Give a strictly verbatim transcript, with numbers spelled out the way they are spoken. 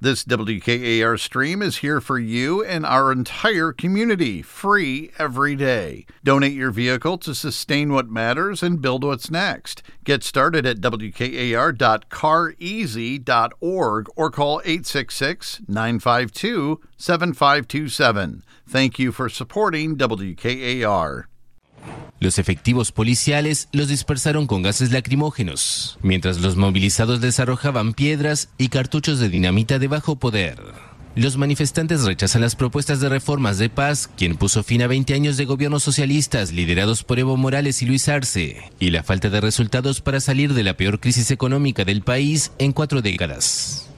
This W K A R stream is here for you and our entire community, free every day. Donate your vehicle to sustain what matters and build what's next. Get started at W K A R dot car easy dot org or call eight six six, nine five two, seven five two seven. Thank you for supporting W K A R. Los efectivos policiales los dispersaron con gases lacrimógenos, mientras los movilizados les arrojaban piedras y cartuchos de dinamita de bajo poder. Los manifestantes rechazan las propuestas de reformas de paz, quien puso fin a veinte años de gobiernos socialistas liderados por Evo Morales y Luis Arce, y la falta de resultados para salir de la peor crisis económica del país en cuatro décadas.